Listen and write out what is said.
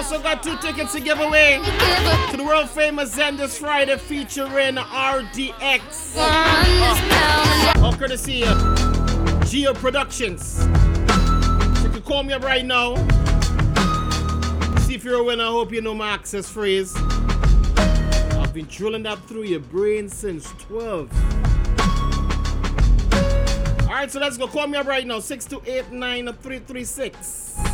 also got 2 tickets to give away to the world famous Zen this Friday featuring RDX. All courtesy of Geo Productions. So you can call me up right now. See if you're a winner. I hope you know my access phrase. I've been drilling that through your brain since 12. Alright, so let's go. Call me up right now. 628-9336.